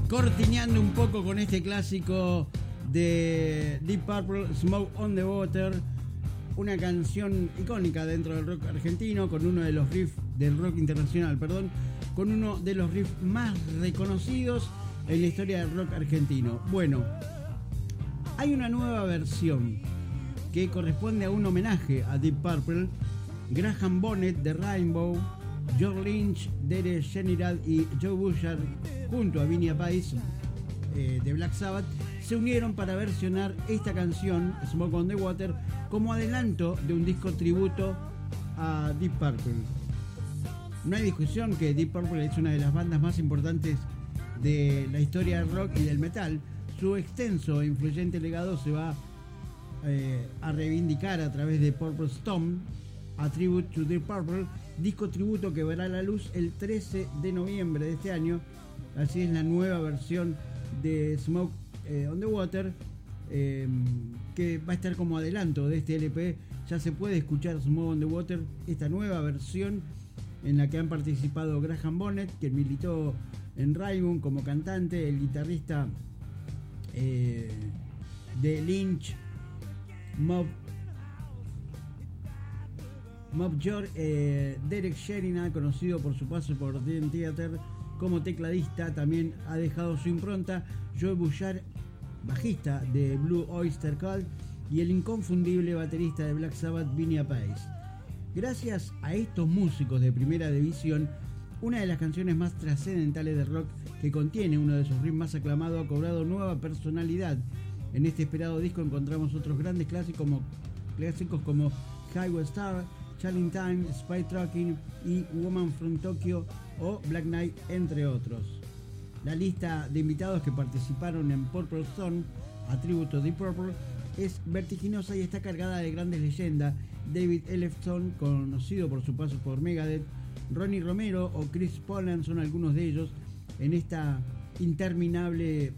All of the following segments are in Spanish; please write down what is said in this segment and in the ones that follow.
Cortiñando un poco con este clásico de Deep Purple, Smoke on the Water, una canción icónica dentro del rock argentino, con uno de los riffs del rock internacional, perdón, con uno de los riffs más reconocidos en la historia del rock argentino. Bueno, hay una nueva versión que corresponde a un homenaje a Deep Purple. Graham Bonnet de Rainbow, George Lynch, Derek General y Joe Bouchard, junto a Vinnie Appice de Black Sabbath, se unieron para versionar esta canción, Smoke on the Water, como adelanto de un disco tributo a Deep Purple. No hay discusión que Deep Purple es una de las bandas más importantes de la historia del rock y del metal. Su extenso e influyente legado se va a reivindicar a través de Purple Storm, A Tribute to Deep Purple, disco tributo que verá la luz el 13 de noviembre de este año. Así es la nueva versión de Smoke on the Water, que va a estar como adelanto de este LP. Ya se puede escuchar Smoke on the Water, esta nueva versión en la que han participado Graham Bonnet, que militó en Rainbow como cantante, el guitarrista de Lynch, Mob George, Derek Sheridan, conocido por su paso por Dream Theater como tecladista, también ha dejado su impronta, Joe Bouchard, bajista de Blue Oyster Cult, y el inconfundible baterista de Black Sabbath, Vinnie Appice. Gracias a estos músicos de primera división, una de las canciones más trascendentales del rock, que contiene uno de sus riffs más aclamados, ha cobrado nueva personalidad. En este esperado disco encontramos otros grandes clásicos como Highway Star, Challenge Time, Spy Trucking y Woman from Tokyo o Black Knight, entre otros. La lista de invitados que participaron en Purple Storm, a tributo a Deep Purple, es vertiginosa y está cargada de grandes leyendas. David Ellefson, conocido por su paso por Megadeth, Ronnie Romero o Chris Poland son algunos de ellos. En esta interminable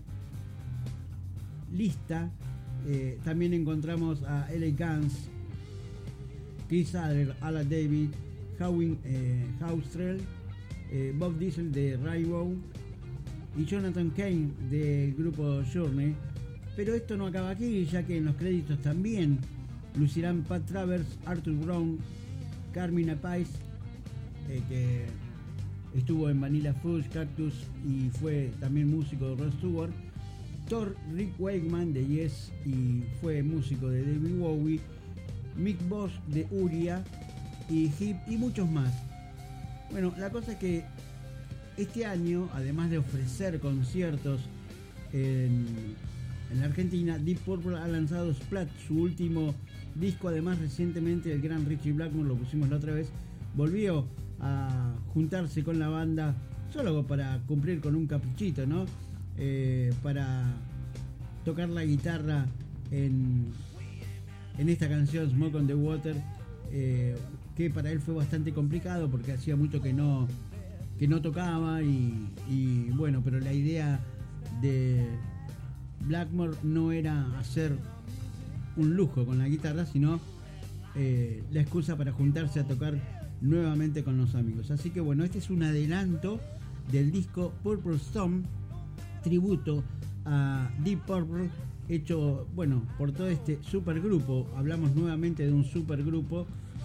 lista también encontramos a L.A. Guns, Chris Adler, Alan David, Howie Haustrell, Bob Diesel de Rainbow y Jonathan Cain del grupo Journey. Pero esto no acaba aquí, ya que en los créditos también lucirán Pat Travers, Arthur Brown, Carmine Appice, que estuvo en Vanilla Fudge, Cactus y fue también músico de Rod Stewart, Thor Rick Wakeman de Yes y fue músico de David Bowie, Mick Bosch de Uriah y Hip y muchos más. Bueno, la cosa es que este año, además de ofrecer conciertos en la Argentina, Deep Purple ha lanzado Splat, su último disco. Además, recientemente el gran Richie Blackmore, lo pusimos la otra vez, volvió a juntarse con la banda solo para cumplir con un caprichito, ¿no? Para tocar la guitarra en esta canción Smoke on the Water, que para él fue bastante complicado porque hacía mucho que no tocaba y bueno, pero la idea de Blackmore no era hacer un lujo con la guitarra, sino la excusa para juntarse a tocar nuevamente con los amigos. Así que bueno, este es un adelanto del disco Purple Storm, tributo a Deep Purple, hecho, bueno, por todo este supergrupo. Hablamos nuevamente de un supergrupo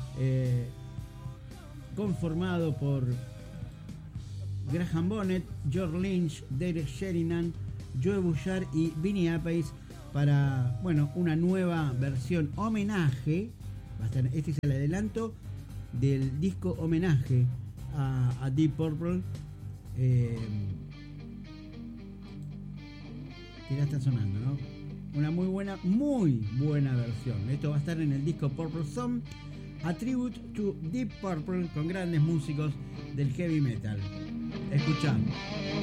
conformado por Graham Bonnet, George Lynch, Derek Sheridan, Joe Bouchard y Vinnie Appice, para, bueno, una nueva versión homenaje. Este es el adelanto del disco homenaje a Deep Purple, que ya está sonando, ¿no? Una muy buena versión. Esto va a estar en el disco Purple Storm, A Tribute to Deep Purple, con grandes músicos del heavy metal. Escuchamos.